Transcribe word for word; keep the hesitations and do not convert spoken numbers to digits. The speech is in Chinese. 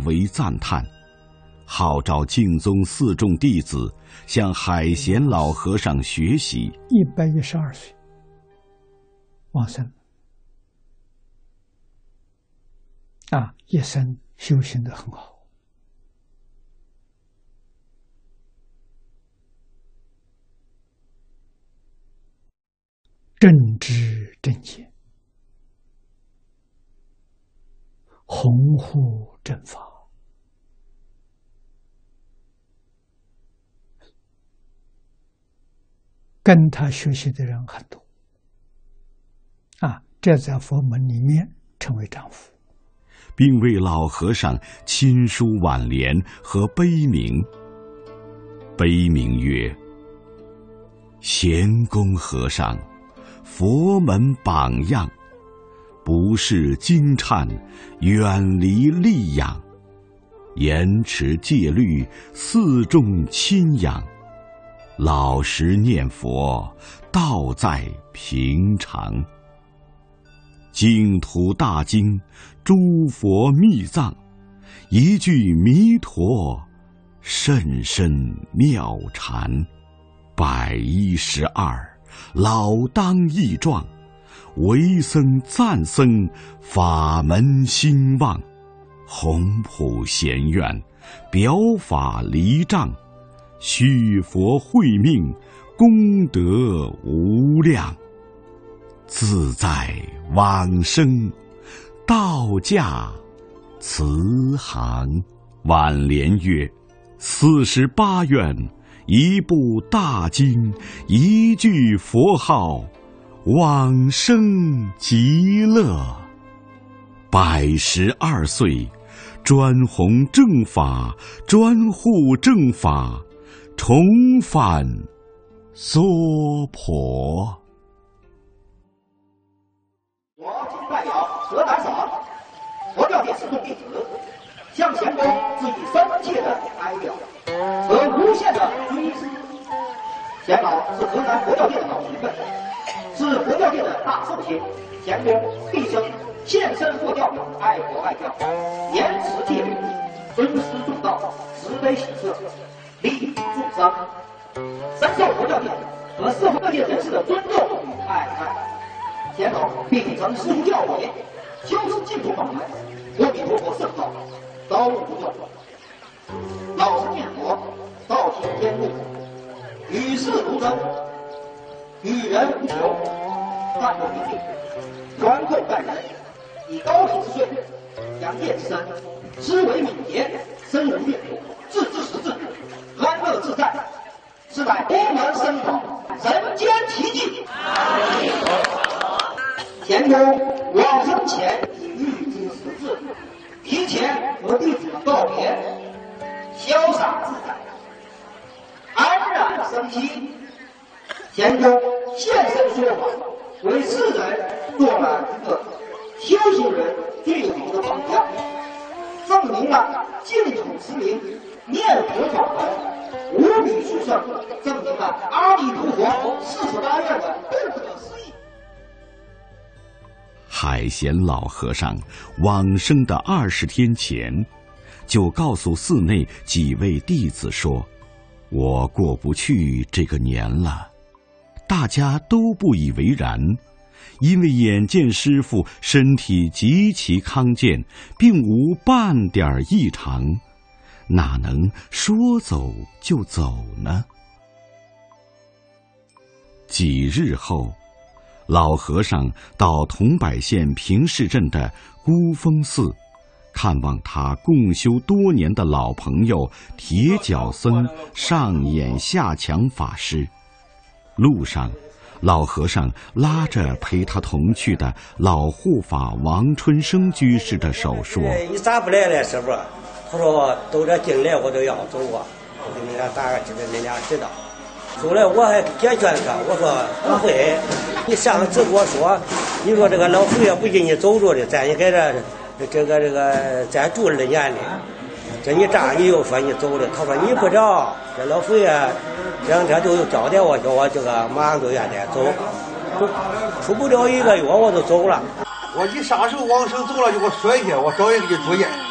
为赞叹，号召净宗四众弟子向海贤老和尚学习。 一百一十二岁往生啊，一生修行得很好。正知正见，弘护正法，跟他学习的人很多啊，这在佛门里面称为丈夫， 并为老和尚亲书挽联和碑铭。碑铭曰：贤公和尚，佛门榜样，不是经忏，远离戾养，严持戒律，四众亲仰，老实念佛，道在平常。净土大经，诸佛密藏，一句弥陀，甚深妙禅。百一十二，老当益壮，为僧赞僧，法门兴旺。宏普贤愿，表法离障，续佛慧命，功德无量。自在往生，道驾慈航。挽联曰：四十八愿，一部大经，一句佛号，往生极乐。百十二岁，专弘正法，专护正法，重返娑婆。 我今代表河南省佛教界四众弟子，向贤公致以深切的哀悼和无限的追思。贤老是河南佛教界的老前辈，是佛教界的大寿星。贤公毕生献身佛教，爱国爱教，严持戒律，尊师重道，慈悲喜舍，利益众生，深受佛教界和社会各界人士的尊重与爱戴。贤老秉承师父教诲，修持净土法门，阿弥陀佛圣道，刀不动，老实念佛，道行天路，与世无争，与人无求，淡泊平静，宽厚待人，以高品之税，扬业之身，思维敏捷，深入阅读，置之实质，安乐自在，是乃佛门僧宝，人间奇迹。贤公往生前已预知时至，提前和弟子们告别，潇洒自在，安然生息。贤公现身说法，为世人做了一个修行人最好的榜样，证明了净土持名、念佛法门无比殊胜，证明了阿弥陀佛四十八愿的不可思议。 海贤老和尚往生的二十天前，就告诉寺内几位弟子说：“我过不去这个年了。”大家都不以为然，因为眼见师父身体极其康健，并无半点异常，哪能说走就走呢？几日后，老和尚到桐柏县平市镇的孤峰寺，看望他共修多年的老朋友铁脚僧上演下强法师。路上，老和尚拉着陪他同去的老护法王春生居士的手说：“ 你咋不来了，师傅？”他说：“都这进来我都要走啊，我给你俩打个知道，人家知道。”后来我还解劝他，我说不会，你上次跟我说，你说这个老佛爷不给你走着的，咱也给这这个这个咱住了年的，这你这样你又说你走了，他说你不着，这老佛爷两天都有交代我，叫我这个马上就愿得走，出不了一个月我就走了。 我你啥时候往生走了就给我说一下，我找人给你住院。